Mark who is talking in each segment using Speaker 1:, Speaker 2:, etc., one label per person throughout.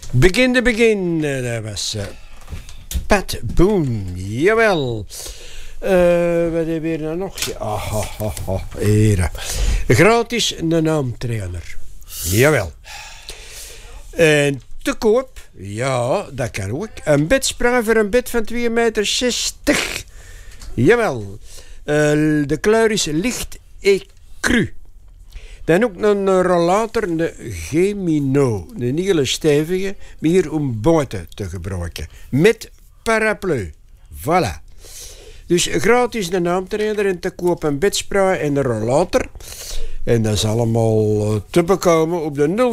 Speaker 1: Begin. Dat was Pat Boone. Jawel. Wat hebben we hier nog? Hier. Gratis een naamtrainer. Jawel. En te koop. Ja, dat kan ook. Een bedspray voor een bed van 2,60 meter. Jawel. De kleur is licht et cru. Dan ook een rollator, een Gemino. Een hele stevige, maar hier om buiten te gebruiken. Met paraplu. Voilà. Dus gratis de naamtrainer en te koop een bedspray en een rollator. En dat is allemaal te bekomen op de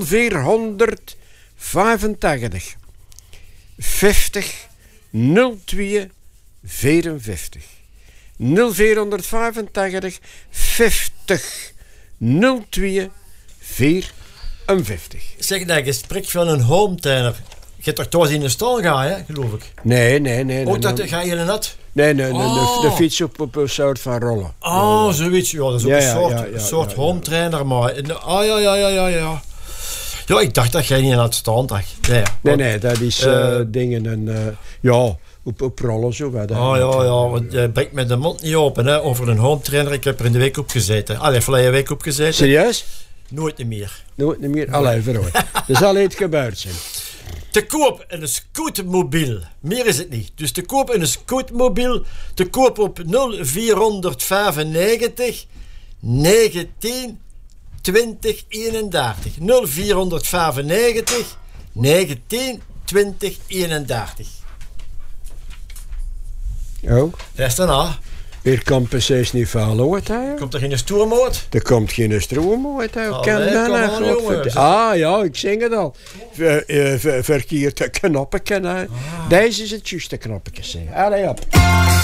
Speaker 1: 0485 50 02 54. 0485 50 02 54.
Speaker 2: Zeg, dat gesprek van een home trainer. Je hebt toch thuis in de stal gaan, hè, geloof ik?
Speaker 1: Nee.
Speaker 2: Ook dat ga je nat?
Speaker 1: Nee, de fiets op een soort van rollen.
Speaker 2: Oh, zoiets. Ja, dat is ook een soort home trainer, maar... Ja. Ja, ik dacht dat jij niet aan het staan dacht.
Speaker 1: Nee, dat is dingen en... op rollen zo.
Speaker 2: Want je breekt met de mond niet open, hè, over een home trainer. Ik heb er in de week op gezeten. Verleden week op gezeten.
Speaker 1: Serieus?
Speaker 2: Nooit meer.
Speaker 1: Allee, verhoor. Er zal iets gebeurd zijn.
Speaker 2: Te koop een scootmobiel. Meer is het niet. Dus te koop een scootmobiel. Te koop op 0495 19 20 31. 0495 19 20 31.
Speaker 1: Oh.
Speaker 2: Dat is daarna.
Speaker 1: Hier komt precies niet veel uit.
Speaker 2: Komt er geen stoermoot?
Speaker 1: Er komt geen stroommoot uit. Ik zing het al. Verkeerd knoppen. Deze is het juiste knoppetje. Allee op.